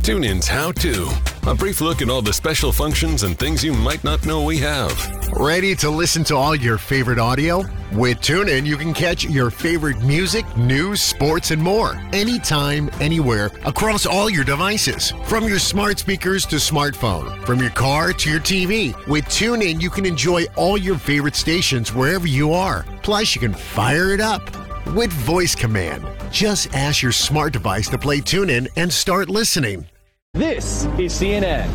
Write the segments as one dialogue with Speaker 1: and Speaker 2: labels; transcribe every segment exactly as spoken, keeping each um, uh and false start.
Speaker 1: TuneIn's How To. A brief look at all the special functions and things you might not know we have.
Speaker 2: Ready to listen to all your favorite audio? With TuneIn, you can catch your favorite music, news, sports, and more. Anytime, anywhere, across all your devices. From your smart speakers to smartphone. From your car to your T V. With TuneIn, you can enjoy all your favorite stations wherever you are. Plus, you can fire it up with voice command. Just ask your smart device to play TuneIn and start listening.
Speaker 3: This is C N N.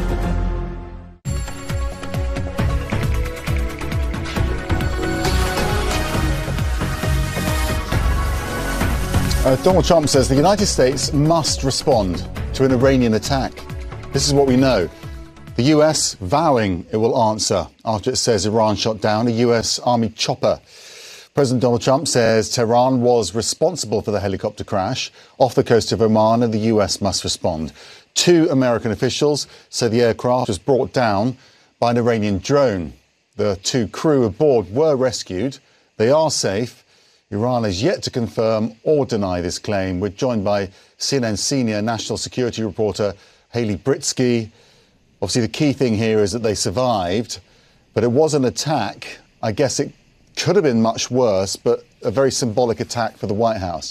Speaker 4: Uh, Donald Trump says the United States must respond to an Iranian attack. This is what we know. The U S vowing it will answer after it says Iran shot down a U S Army chopper. President Donald Trump says Tehran was responsible for the helicopter crash off the coast of Oman and the U S must respond. Two American officials say the aircraft was brought down by an Iranian drone. The two crew aboard were rescued. They are safe. Iran has yet to confirm or deny this claim. We're joined by C N N senior national security reporter Haley Britsky. Obviously, the key thing here is that they survived, but it was an attack. I guess it could have been much worse, but a very symbolic attack for the White House.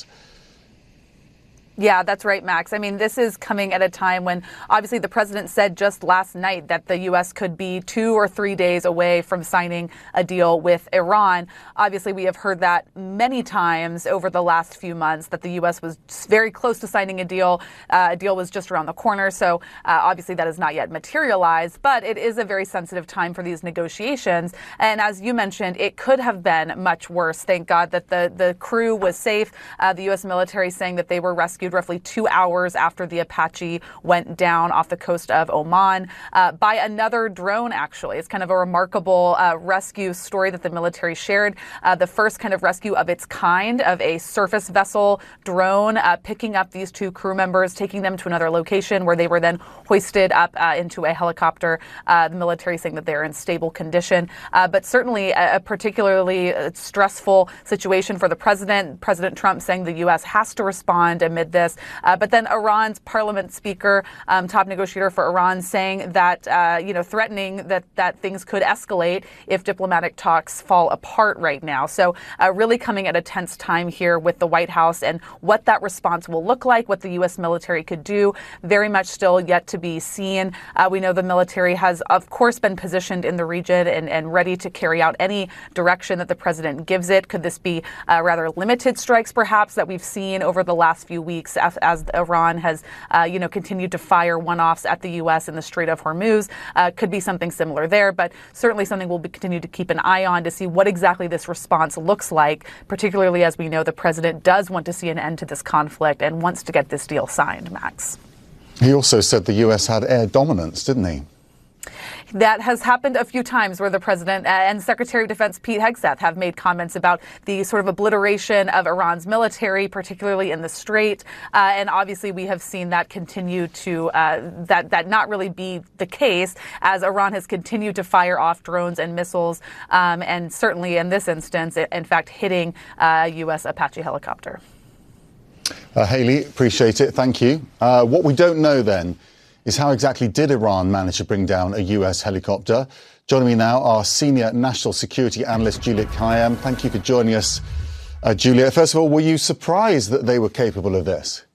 Speaker 5: Yeah, that's right, Max. I mean, this is coming at a time when obviously the president said just last night that the U S could be two or three days away from signing a deal with Iran. Obviously, we have heard that many times over the last few months that the U S was very close to signing a deal. Uh, a deal was just around the corner. So uh, obviously that has not yet materialized, but it is a very sensitive time for these negotiations. And as you mentioned, it could have been much worse. Thank God that the, the crew was safe. Uh, the U S military saying that they were rescued roughly two hours after the Apache went down off the coast of Oman uh, by another drone, actually. It's kind of a remarkable uh, rescue story that the military shared. Uh, the first kind of rescue of its kind of a surface vessel drone uh, picking up these two crew members, taking them to another location where they were then hoisted up uh, into a helicopter. Uh, the military saying that they're in stable condition. Uh, but certainly a, a particularly stressful situation for the president. President Trump saying the U S has to respond amid this. Uh, but then Iran's parliament speaker, um, top negotiator for Iran, saying that, uh, you know, threatening that, that things could escalate if diplomatic talks fall apart right now. So uh, really coming at a tense time here with the White House and what that response will look like, what the U S military could do, very much still yet to be seen. Uh, we know the military has, of course, been positioned in the region and, and ready to carry out any direction that the president gives it. Could this be uh, rather limited strikes, perhaps, that we've seen over the last few weeks as, as Iran has, uh, you know, continued to fire one-offs at the U S in the Strait of Hormuz? Uh, could be something similar there, but certainly something we'll be, continue to keep an eye on to see what exactly this response looks like, particularly as we know the president does want to see an end to this conflict and wants to get this deal signed, Max.
Speaker 4: He also said the U S had air dominance, didn't he?
Speaker 5: That has happened a few times where the president and Secretary of Defense Pete Hegseth have made comments about the sort of obliteration of Iran's military, particularly in the Strait. Uh, and obviously we have seen that continue to, uh, that, that not really be the case as Iran has continued to fire off drones and missiles. Um, and certainly in this instance, in fact, hitting a U S Apache helicopter.
Speaker 4: Uh, Haley, appreciate it. Thank you. Uh, what we don't know then is how exactly did Iran manage to bring down a U S helicopter? Joining me now, our senior national security analyst, Juliet Kayyem. Thank you for joining us, uh, Juliet. First of all, were you surprised that they were capable of this?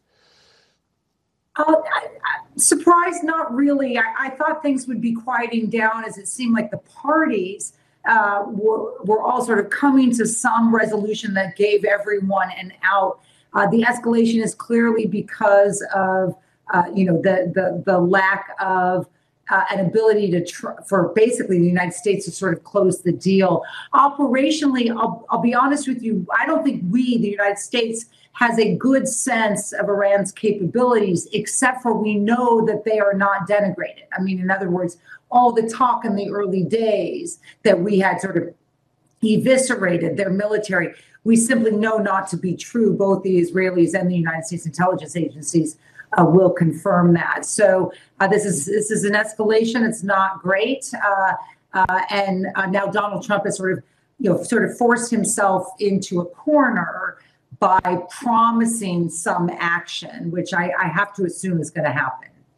Speaker 6: Uh, I, I, surprised, not really. I, I thought things would be quieting down as it seemed like the parties uh, were, were all sort of coming to some resolution that gave everyone an out. Uh, the escalation is clearly because of Uh, you know, the the the lack of uh, an ability to tr- for basically the United States to sort of close the deal. Operationally, I'll, I'll be honest with you, I don't think we, the United States, has a good sense of Iran's capabilities, except for we know that they are not denigrated. I mean, in other words, all the talk in the early days that we had sort of eviscerated their military, we simply know not to be true. Both the Israelis and the United States intelligence agencies Uh, will confirm that. So uh, this is this is an escalation. It's not great, uh, uh, and uh, now Donald Trump has sort of, you know, sort of forced himself into a corner by promising some action, which I, I have to assume is going to happen.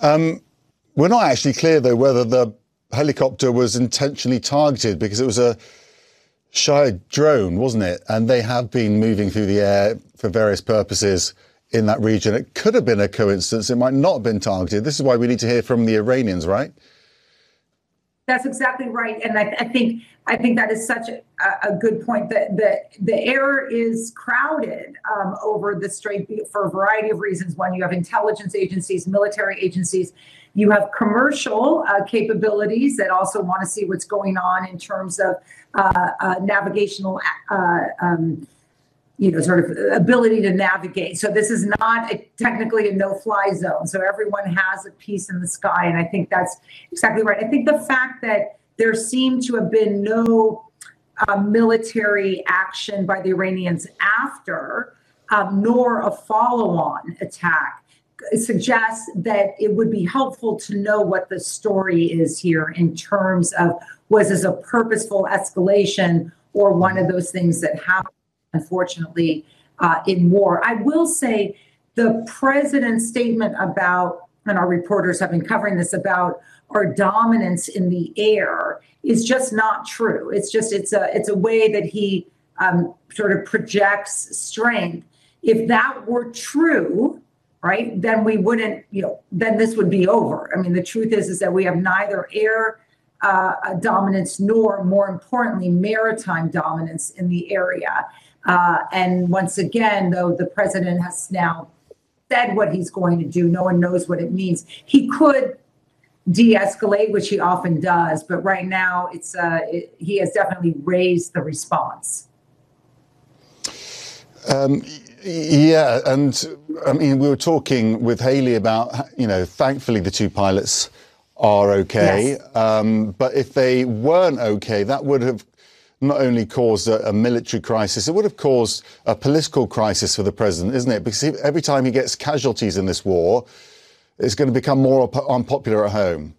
Speaker 4: Um, we're not actually clear, though, whether the helicopter was intentionally targeted, because it was a Shahid drone, wasn't it? And they have been moving through the air for various purposes in that region. It could have been a coincidence. It might not have been targeted. This is why we need to hear from the Iranians, right?
Speaker 6: That's exactly right. And I, I think I think that is such a, a good point. That the, the air is crowded um, over the Strait for a variety of reasons. One, you have intelligence agencies, military agencies. You have commercial uh, capabilities that also want to see what's going on in terms of uh, uh, navigational, uh, um, you know, sort of ability to navigate. So this is not a, technically a no-fly zone. So everyone has a piece in the sky, and I think that's exactly right. I think the fact that there seemed to have been no uh, military action by the Iranians after, um, nor a follow-on attack, suggests that it would be helpful to know what the story is here in terms of, was this a purposeful escalation or one of those things that happen, unfortunately, uh, in war. I will say the president's statement about, and our reporters have been covering this, about our dominance in the air is just not true. It's just, it's a, it's a way that he um, sort of projects strength. If that were true, right, then we wouldn't, you know, then this would be over. I mean, the truth is, is that we have neither air uh, dominance nor, more importantly, maritime dominance in the area. Uh, and once again, though, the president has now said what he's going to do. No one knows what it means. He could de-escalate, which he often does, but right now it's uh, it, he has definitely raised the response.
Speaker 4: Um, yeah, and I mean, we were talking with Haley about, you know, thankfully the two pilots are okay, yes. um, but if they weren't okay, that would have not only caused a, a military crisis, it would have caused a political crisis for the president, isn't it? Because every time he gets casualties in this war, it's going to become more unpopular at home.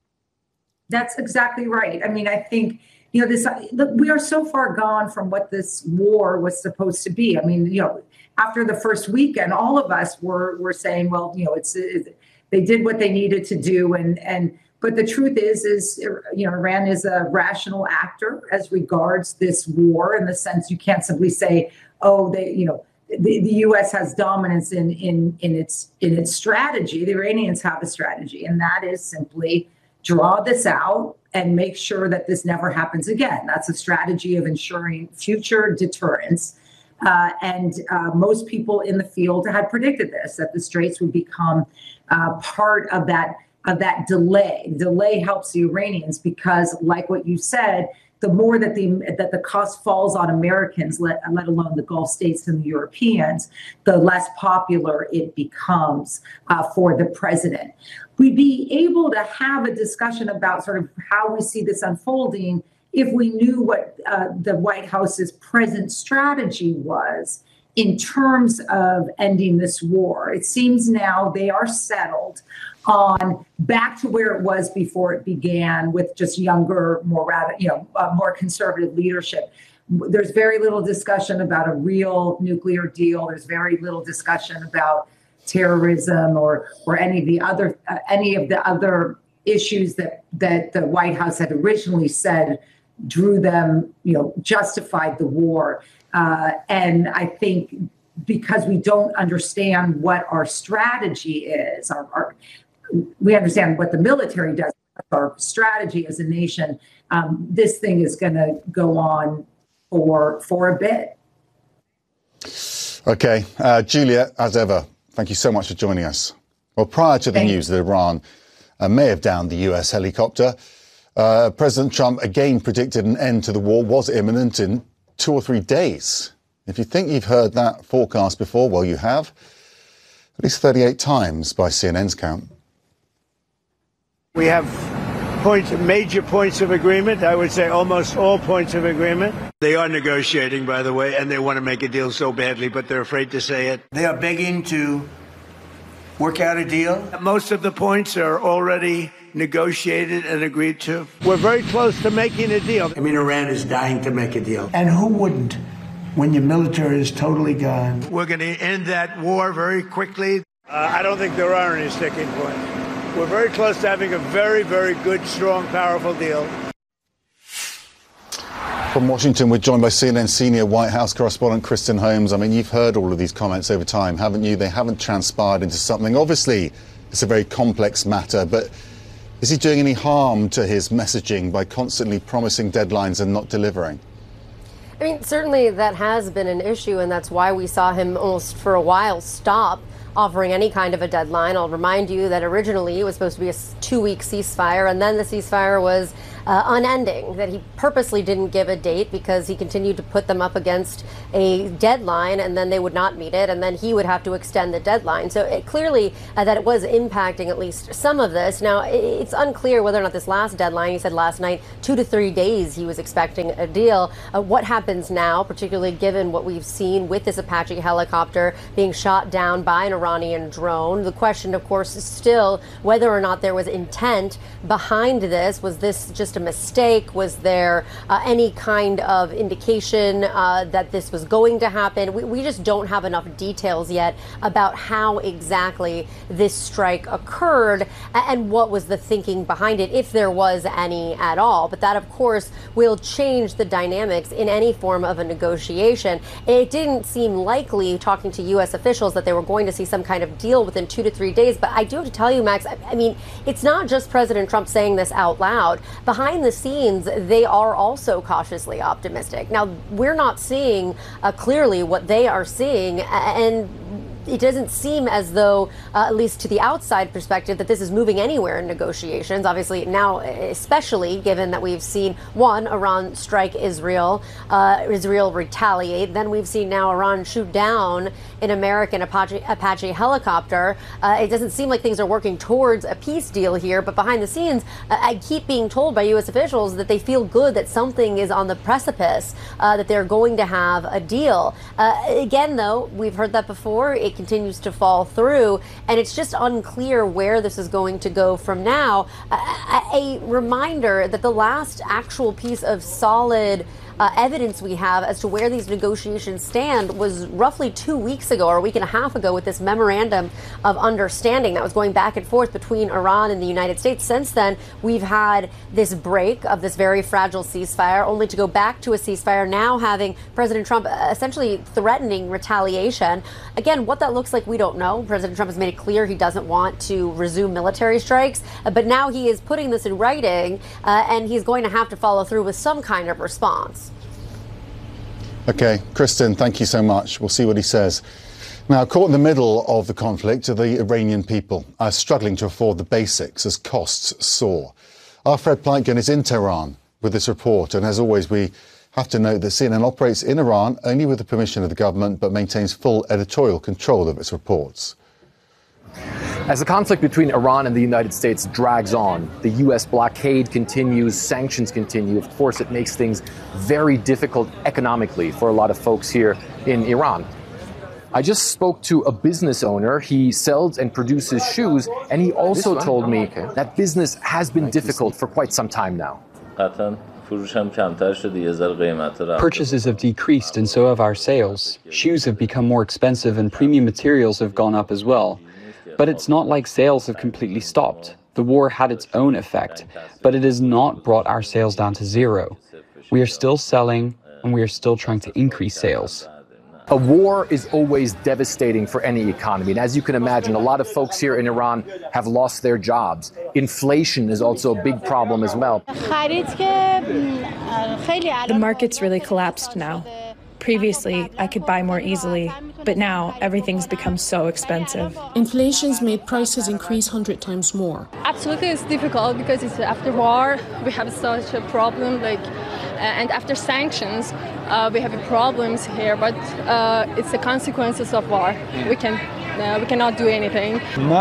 Speaker 6: That's exactly right. I mean, I think, you know, this, look, we are so far gone from what this war was supposed to be. I mean, you know, after the first weekend, all of us were were saying, well, you know, it's, it's they did what they needed to do, and and but the truth is, is you know, Iran is a rational actor as regards this war, in the sense you can't simply say, oh, they, you know, the, the U S has dominance in in in its in its strategy. The Iranians have a strategy, and that is simply draw this out and make sure that this never happens again. That's a strategy of ensuring future deterrence. Uh, and uh, most people in the field had predicted this, that the Straits would become uh, part of that of that delay. Delay helps the Iranians because, like what you said, the more that the that the cost falls on Americans, let, let alone the Gulf states and the Europeans, the less popular it becomes uh, for the president. We'd be able to have a discussion about sort of how we see this unfolding if we knew what uh, the White House's present strategy was in terms of ending this war. It seems now they are settled on back to where it was before it began, with just younger, more radical, you know, uh, more conservative leadership. There's very little discussion about a real nuclear deal. There's very little discussion about terrorism or or any of the other uh, any of the other issues that that the White House had originally said drew them, you know, justified the war. Uh, and I think because we don't understand what our strategy is, our, our we understand what the military does, our strategy as a nation, um, this thing is going to go on for for a bit.
Speaker 4: Okay, uh, Julia, as ever, thank you so much for joining us. Well, prior to the Thank news that Iran uh, may have downed the U S helicopter, uh, President Trump again predicted an end to the war was imminent in two or three days. If you think you've heard that forecast before, well, you have. At least thirty-eight times by C N N's count.
Speaker 7: We have points, major points of agreement. I would say almost all points of agreement. They are negotiating, by the way, and they want to make a deal so badly, but they're afraid to say it.
Speaker 8: They are begging to work out a deal.
Speaker 7: Most of the points are already negotiated and agreed to. We're very close to making a deal.
Speaker 8: I mean, Iran is dying to make a deal. And who wouldn't when your military is totally gone?
Speaker 7: We're going to end that war very quickly. Uh, I don't think there are any sticking points. We're very close to having a very, very good, strong, powerful deal.
Speaker 4: From Washington, we're joined by C N N senior White House correspondent Kristen Holmes. I mean, you've heard all of these comments over time, haven't you? They haven't transpired into something. Obviously, it's a very complex matter, but is he doing any harm to his messaging by constantly promising deadlines and not delivering?
Speaker 9: I mean, certainly that has been an issue, and that's why we saw him almost for a while stop offering any kind of a deadline. I'll remind you that originally it was supposed to be a two-week ceasefire, and then the ceasefire was uh, unending, that he purposely didn't give a date because he continued to put them up against a deadline, and then they would not meet it, and then he would have to extend the deadline. So it clearly uh, that it was impacting at least some of this. Now, it's unclear whether or not this last deadline, he said last night, two to three days he was expecting a deal. Uh, what happens now, particularly given what we've seen with this Apache helicopter being shot down by an Iranian drone? The question, of course, is still whether or not there was intent behind this. Was this just a mistake? Was there uh, any kind of indication uh, that this was going to happen? We, we just don't have enough details yet about how exactly this strike occurred and what was the thinking behind it, if there was any at all. But that, of course, will change the dynamics in any form of a negotiation. It didn't seem likely, talking to U S officials, that they were going to see some kind of deal within two to three days. But I do have to tell you, Max, I, I mean, it's not just President Trump saying this out loud. Behind the scenes, they are also cautiously optimistic. Now, we're not seeing uh, clearly what they are seeing, and it doesn't seem as though, uh, at least to the outside perspective, that this is moving anywhere in negotiations. Obviously, now, especially given that we've seen, one, Iran strike Israel, uh, Israel retaliate. Then we've seen now Iran shoot down an American Apache, Apache helicopter. Uh, it doesn't seem like things are working towards a peace deal here. But behind the scenes, uh, I keep being told by U S officials that they feel good that something is on the precipice, uh, that they're going to have a deal. Uh, again, though, we've heard that before. It continues to fall through, and it's just unclear where this is going to go from now. A, a reminder that the last actual piece of solid Uh, evidence we have as to where these negotiations stand was roughly two weeks ago, or a week and a half ago, with this memorandum of understanding that was going back and forth between Iran and the United States. Since then, we've had this break of this very fragile ceasefire, only to go back to a ceasefire, now having President Trump essentially threatening retaliation. Again, what that looks like, we don't know. President Trump has made it clear he doesn't want to resume military strikes, uh, but now he is putting this in writing, uh, and he's going to have to follow through with some kind of response.
Speaker 4: OK, Kristen, thank you so much. We'll see what he says. Now, caught in the middle of the conflict, the Iranian people are struggling to afford the basics as costs soar. Our Fred Pleitgen is in Tehran with this report. And as always, we have to note that C N N operates in Iran only with the permission of the government, but maintains full editorial control of its reports.
Speaker 3: As the conflict between Iran and the United States drags on, the U S blockade continues, sanctions continue. Of course, it makes things very difficult economically for a lot of folks here in Iran. I just spoke to a business owner. He sells and produces shoes, and he also told me that business has been difficult for quite some time now.
Speaker 10: Purchases have decreased, and so have our sales. Shoes have become more expensive, and premium materials have gone up as well. But it's not like sales have completely stopped. The war had its own effect, but it has not brought our sales down to zero. We are still selling, and we are still trying to increase sales.
Speaker 3: A war is always devastating for any economy. And as you can imagine, a lot of folks here in Iran have lost their jobs. Inflation is also a big problem as well.
Speaker 11: The market's really collapsed now. Previously, I could buy more easily, but now everything's become so expensive.
Speaker 12: Inflation's made prices increase one hundred times more.
Speaker 13: Absolutely, it's difficult because it's after war. We have such a problem, like, uh, and after sanctions, uh, we have problems here. But uh, it's the consequences of war. We can, uh, we cannot do anything.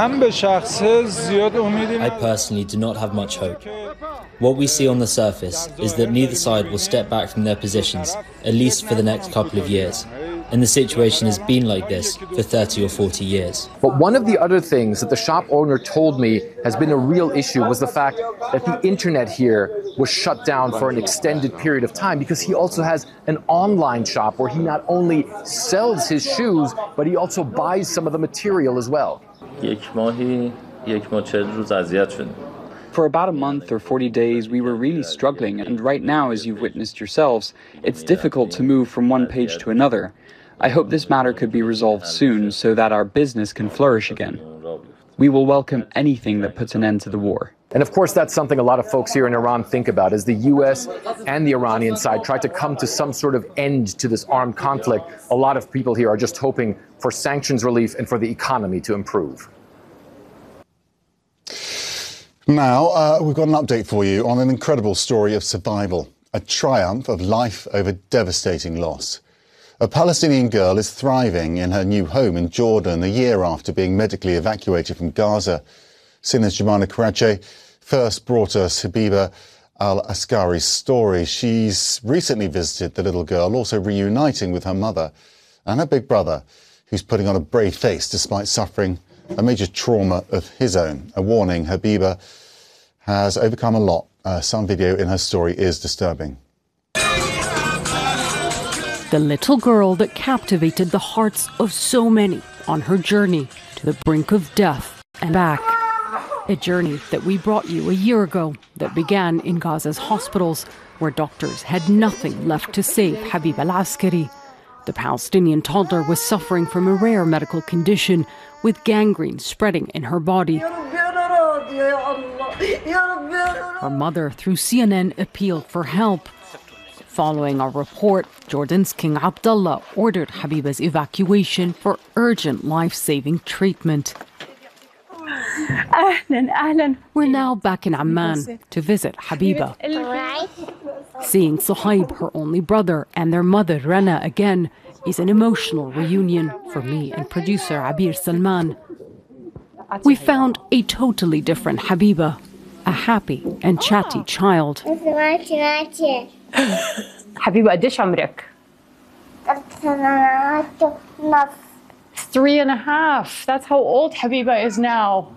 Speaker 14: I personally do not have much hope. What we see on the surface is that neither side will step back from their positions, at least for the next couple of years. And the situation has been like this for thirty or forty years.
Speaker 3: But one of the other things that the shop owner told me has been a real issue was the fact that the internet here was shut down for an extended period of time, because he also has an online shop where he not only sells his shoes, but he also buys some of the material as well.
Speaker 10: For about a month or forty days, we were really struggling, and right now, as you've witnessed yourselves, it's difficult to move from one page to another. I hope this matter could be resolved soon so that our business can flourish again. We will welcome anything that puts an end to the war.
Speaker 3: And of course, that's something a lot of folks here in Iran think about, as the U S and the Iranian side try to come to some sort of end to this armed conflict. A lot of people here are just hoping for sanctions relief and for the economy to improve.
Speaker 4: Now, uh, we've got an update for you on an incredible story of survival, a triumph of life over devastating loss. A Palestinian girl is thriving in her new home in Jordan a year after being medically evacuated from Gaza. C N N's Jumana Karache first brought us Habiba al-Askari's story. She's recently visited the little girl, also reuniting with her mother and her big brother, who's putting on a brave face despite suffering a major trauma of his own. A warning, Habiba has overcome a lot. Uh, some video in her story is disturbing.
Speaker 15: The little girl that captivated the hearts of so many on her journey to the brink of death and back. A journey that we brought you a year ago that began in Gaza's hospitals, where doctors had nothing left to save Habiba al-Askari. The Palestinian toddler was suffering from a rare medical condition with gangrene spreading in her body. Her mother, through C N N, appealed for help. Following our report, Jordan's King Abdullah ordered Habiba's evacuation for urgent life-saving treatment. We're now back in Amman to visit Habiba. Seeing Suhaib, her only brother, and their mother Rana again is an emotional reunion for me and producer Abir Salman. We found a totally different Habiba, a happy and chatty child.
Speaker 16: حبيبة قديش عمرك؟ Three and a half. That's how old Habiba is now.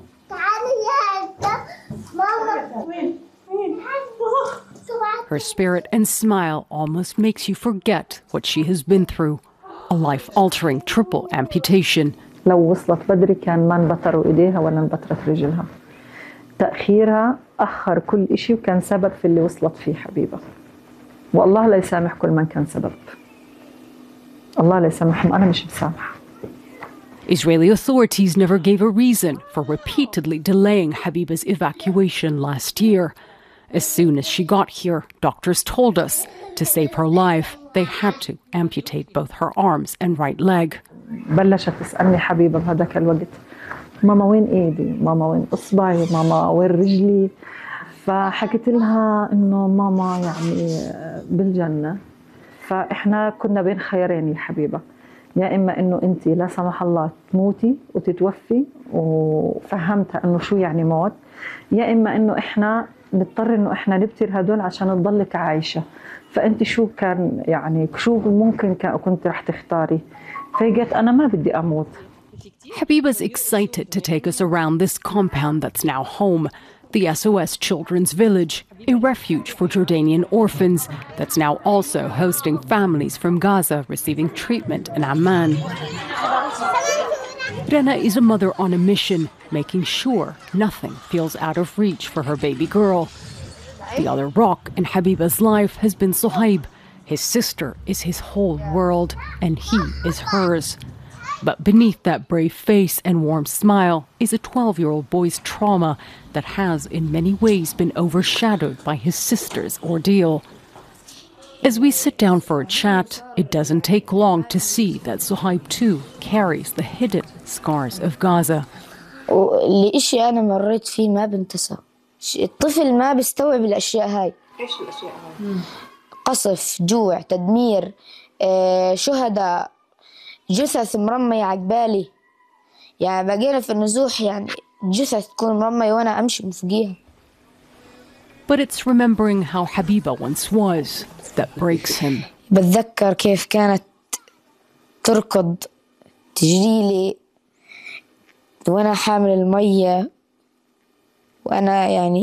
Speaker 15: Her spirit and smile almost makes you forget what she has been through. A life-altering triple amputation.
Speaker 17: لو وصلت بدري كان ما انبتروا ايديها ولا انبترت رجلها. تأخيرها أخر كل إشي وكان سبب في اللي وصلت فيه حبيبة. والله لا يسامح كل من كان سبب. الله لا يسامحهم، أنا مش مسامحة.
Speaker 15: Israeli authorities never gave a reason for repeatedly delaying Habiba's evacuation last year. As soon as she got here, doctors told us to save her life, they had to amputate both her arms and right leg.
Speaker 17: بلشت تسألني حبيبة بهذاك الوقت، ماما وين ايدي؟ ماما وين اصبعي؟ ماما وين رجلي؟ فحكيت لها انه ماما يعني بالجنة. فاحنا كنا بين خيارين يا حبيبة، يا اما انه انت لا سمح الله تموتي وتتوفي، وفهمتها انه شو يعني موت، يا اما انه احنا نضطر انه احنا نبتر هدول عشان تضلك عايشة. فانت شو كان يعني شو ممكن كنت رح تختاري؟ فقلت انا ما بدي اموت.
Speaker 15: Habiba's excited to take us around this compound that's now home, the S O S Children's Village, a refuge for Jordanian orphans that's now also hosting families from Gaza receiving treatment in Amman. Rana is a mother on a mission, making sure nothing feels out of reach for her baby girl. The other rock in Habiba's life has been Suhaib. His sister is his whole world, and he is hers. But beneath that brave face and warm smile is a twelve-year-old boy's trauma that has in many ways been overshadowed by his sister's ordeal. As we sit down for a chat, it doesn't take long to see that Suhaib too carries the hidden scars of Gaza.
Speaker 18: الاشي أنا مريت فيه ما بنتسى. الطفل ما بيستوعب الأشياء هاي. إيش الأشياء هاي؟ قصف، جوع، تدمير، شهداء، جثث مرمية عقبالي. يعني بقينا في النزوح يعني جثث تكون مرمية وأنا أمشي من فوقيها.
Speaker 15: But it's remembering how Habiba once was that breaks him.
Speaker 18: بتذكر كيف كانت تركض تجريلي وأنا حامل المية وأنا يعني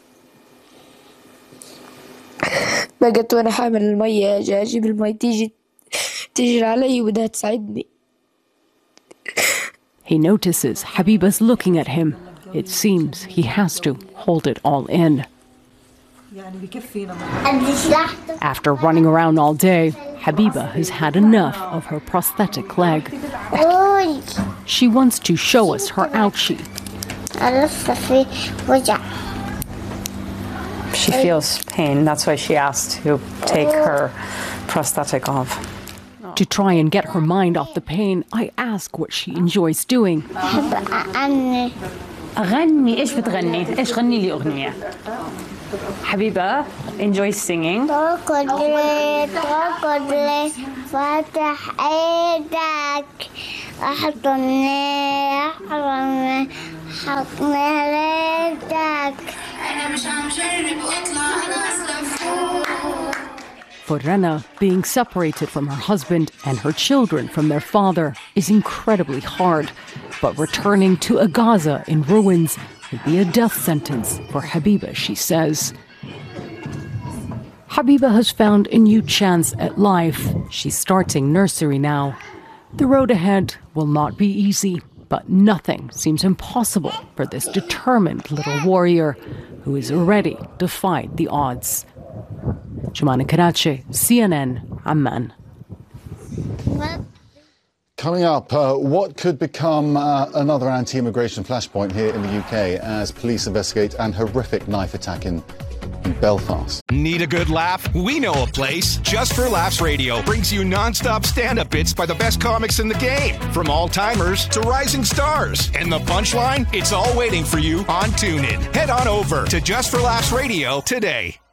Speaker 18: بقت وأنا حامل المية أجي أجيب المية تيجي تجري علي وبدها تساعدني.
Speaker 15: He notices Habiba's looking at him. It seems he has to hold it all in. After running around all day, Habiba has had enough of her prosthetic leg. She wants to show us her ouchie.
Speaker 19: She feels pain. That's why she asked to take her prosthetic off.
Speaker 15: To try and get her mind off the pain, I ask what she enjoys doing.
Speaker 16: أغني إيش بتغني؟ إيش غني لي أغنية؟ حبيبة enjoy singing.
Speaker 18: فاتح ايدك احضني احضني حضني ليدك انا مش عم جرب واطلع انا اسلم.
Speaker 15: For Rana, being separated from her husband and her children from their father is incredibly hard. But returning to a Gaza in ruins would be a death sentence for Habiba, she says. Habiba has found a new chance at life. She's starting nursery now. The road ahead will not be easy, but nothing seems impossible for this determined little warrior who is ready to fight the odds. Jumana Karachi, C N N, Amman.
Speaker 4: Coming up, uh, what could become uh, another anti-immigration flashpoint here in the U K as police investigate an horrific knife attack in, in Belfast.
Speaker 20: Need a good laugh? We know a place. Just for Laughs Radio brings you non-stop stand-up bits by the best comics in the game, from all-timers to rising stars. And the punchline? It's all waiting for you on TuneIn. Head on over to Just for Laughs Radio today.